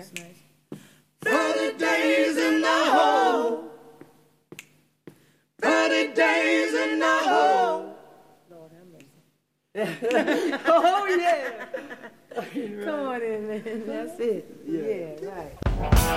That's nice. For the days in the hole. For the days in the hole. Lord have mercy. Oh, yeah. Come on in, man. That's it. Yeah, right.